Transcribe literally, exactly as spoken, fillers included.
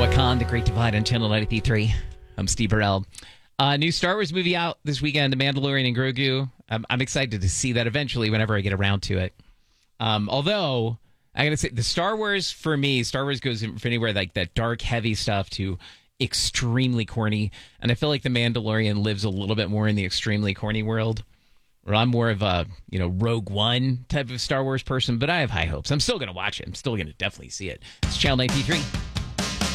Wakanda, The Great Divide on Channel ninety-three. I'm Steve Burrell. Uh, new Star Wars movie out this weekend, The Mandalorian and Grogu. I'm, I'm excited to see that eventually whenever I get around to it. Um, although, I gotta say, the Star Wars, for me, Star Wars goes from anywhere like that dark, heavy stuff to extremely corny. And I feel like The Mandalorian lives a little bit more in the extremely corny world. Or I'm more of a, you know, Rogue One type of Star Wars person, but I have high hopes. I'm still going to watch it. I'm still going to definitely see it. It's Channel ninety-three.